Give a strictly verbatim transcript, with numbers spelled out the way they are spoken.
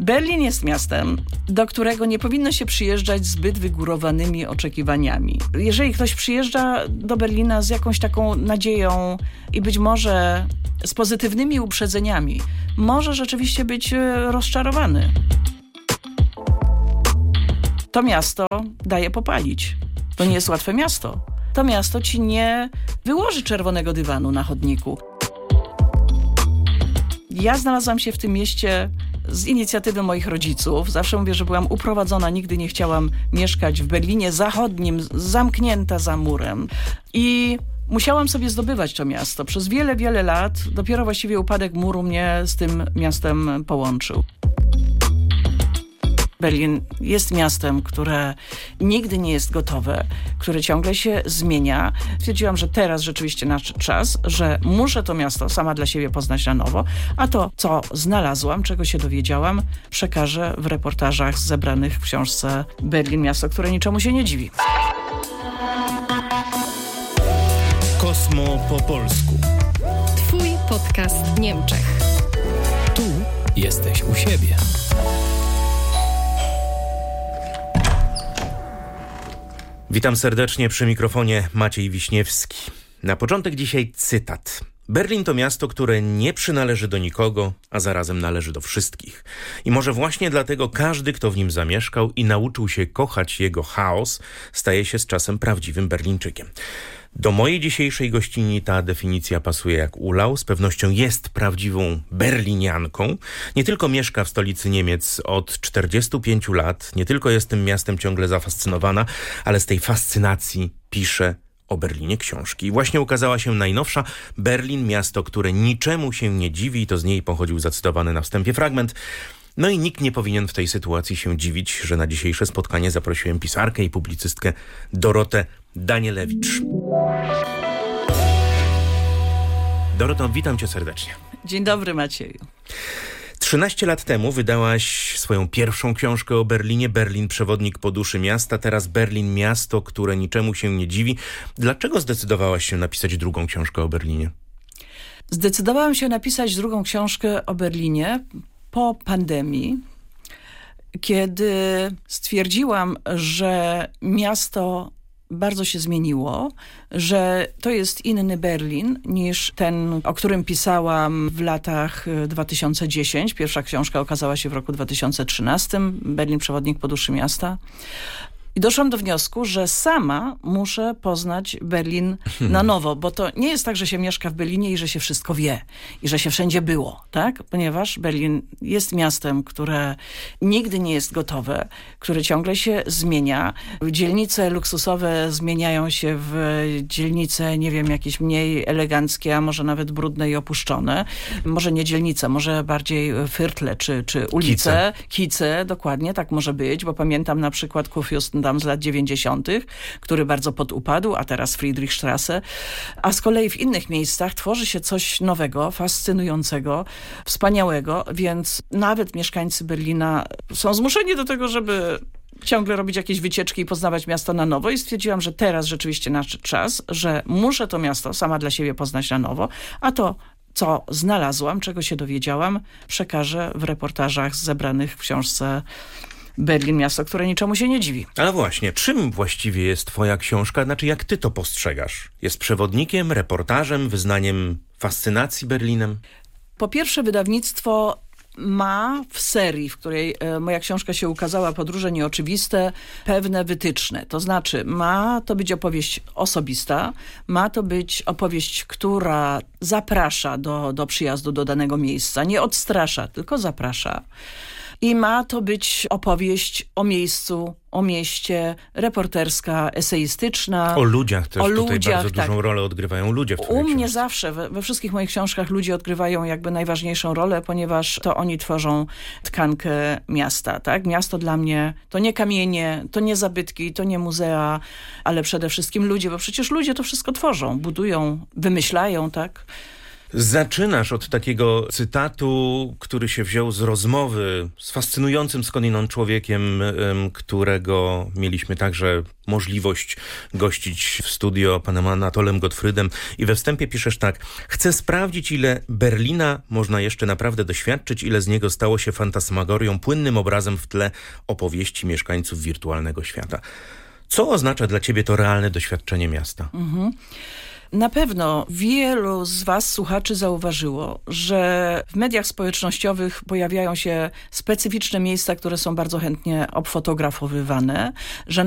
Berlin jest miastem, do którego nie powinno się przyjeżdżać zbyt wygórowanymi oczekiwaniami. Jeżeli ktoś przyjeżdża do Berlina z jakąś taką nadzieją i być może z pozytywnymi uprzedzeniami, może rzeczywiście być rozczarowany. To miasto daje popalić. To nie jest łatwe miasto. To miasto ci nie wyłoży czerwonego dywanu na chodniku. Ja znalazłam się w tym mieście z inicjatywy moich rodziców. Zawsze mówię, że byłam uprowadzona, nigdy nie chciałam mieszkać w Berlinie Zachodnim, zamknięta za murem. I musiałam sobie zdobywać to miasto. Przez wiele, wiele lat dopiero właściwie upadek muru mnie z tym miastem połączył. Berlin jest miastem, które nigdy nie jest gotowe, które ciągle się zmienia. Stwierdziłam, że teraz rzeczywiście nadszedł czas, że muszę to miasto sama dla siebie poznać na nowo, a to, co znalazłam, czego się dowiedziałam, przekażę w reportażach zebranych w książce Berlin, miasto, które niczemu się nie dziwi. Kosmo po polsku. Twój podcast w Niemczech. Tu jesteś u siebie. Witam serdecznie, przy mikrofonie Maciej Wiśniewski. Na początek dzisiaj cytat. Berlin to miasto, które nie przynależy do nikogo, a zarazem należy do wszystkich. I może właśnie dlatego każdy, kto w nim zamieszkał i nauczył się kochać jego chaos, staje się z czasem prawdziwym Berlińczykiem. Do mojej dzisiejszej gościni ta definicja pasuje jak ulał. Z pewnością jest prawdziwą berlinianką. Nie tylko mieszka w stolicy Niemiec od czterdziestu pięciu lat, nie tylko jest tym miastem ciągle zafascynowana, ale z tej fascynacji pisze o Berlinie książki. I właśnie ukazała się najnowsza Berlin, miasto, które niczemu się nie dziwi. To z niej pochodził zacytowany na wstępie fragment. No i nikt nie powinien w tej sytuacji się dziwić, że na dzisiejsze spotkanie zaprosiłem pisarkę i publicystkę Dorotę Danielewicz. Doroto, witam cię serdecznie. Dzień dobry, Macieju. trzynaście lat temu wydałaś swoją pierwszą książkę o Berlinie, Berlin, przewodnik po duszy miasta, teraz Berlin, miasto, które niczemu się nie dziwi. Dlaczego zdecydowałaś się napisać drugą książkę o Berlinie? Zdecydowałam się napisać drugą książkę o Berlinie po pandemii, kiedy stwierdziłam, że miasto bardzo się zmieniło, że to jest inny Berlin niż ten, o którym pisałam w latach dwa tysiące dziesiątym. Pierwsza książka okazała się w roku dwa tysiące trzynastym, Berlin, przewodnik po duszy miasta. I doszłam do wniosku, że sama muszę poznać Berlin na nowo, bo to nie jest tak, że się mieszka w Berlinie i że się wszystko wie i że się wszędzie było, tak? Ponieważ Berlin jest miastem, które nigdy nie jest gotowe, które ciągle się zmienia. Dzielnice luksusowe zmieniają się w dzielnice, nie wiem, jakieś mniej eleganckie, a może nawet brudne i opuszczone. Może nie dzielnice, może bardziej Viertle czy, czy ulice. Kice. Kice, dokładnie, tak może być, bo pamiętam na przykład Kurfürstendamm z lat dziewięćdziesiątych, który bardzo podupadł, a teraz Friedrichstraße. A z kolei w innych miejscach tworzy się coś nowego, fascynującego, wspaniałego, więc nawet mieszkańcy Berlina są zmuszeni do tego, żeby ciągle robić jakieś wycieczki i poznawać miasto na nowo i stwierdziłam, że teraz rzeczywiście nadszedł czas, że muszę to miasto sama dla siebie poznać na nowo, a to, co znalazłam, czego się dowiedziałam, przekażę w reportażach zebranych w książce Berlin, miasto, które niczemu się nie dziwi. Ale właśnie, czym właściwie jest twoja książka? Znaczy, jak ty to postrzegasz? Jest przewodnikiem, reportażem, wyznaniem fascynacji Berlinem? Po pierwsze, wydawnictwo ma w serii, w której e, moja książka się ukazała, Podróże nieoczywiste, pewne wytyczne. To znaczy, ma to być opowieść osobista, ma to być opowieść, która zaprasza do, do przyjazdu do danego miejsca, nie odstrasza, tylko zaprasza. I ma to być opowieść o miejscu, o mieście, reporterska, eseistyczna. O ludziach też o tutaj ludziach, bardzo tak. dużą rolę odgrywają ludzie w twojej U mnie książce. zawsze, we, we wszystkich moich książkach ludzie odgrywają jakby najważniejszą rolę, ponieważ to oni tworzą tkankę miasta, tak? Miasto dla mnie to nie kamienie, to nie zabytki, to nie muzea, ale przede wszystkim ludzie, bo przecież ludzie to wszystko tworzą, budują, wymyślają, tak? Zaczynasz od takiego cytatu, który się wziął z rozmowy z fascynującym skądinąd człowiekiem, którego mieliśmy także możliwość gościć w studio, panem Anatolem Gottfriedem. I we wstępie piszesz tak: chcę sprawdzić, ile Berlina można jeszcze naprawdę doświadczyć, ile z niego stało się fantasmagorią, płynnym obrazem w tle opowieści mieszkańców wirtualnego świata. Co oznacza dla ciebie to realne doświadczenie miasta? Mhm. Na pewno wielu z was, słuchaczy, zauważyło, że w mediach społecznościowych pojawiają się specyficzne miejsca, które są bardzo chętnie obfotografowywane, że